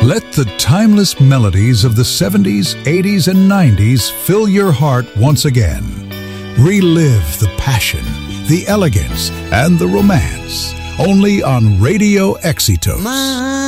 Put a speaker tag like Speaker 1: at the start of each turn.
Speaker 1: Let the timeless melodies of the 70s, 80s, and 90s fill your heart once again. Relive the passion, the elegance, and the romance. Only on Radio Éxitos.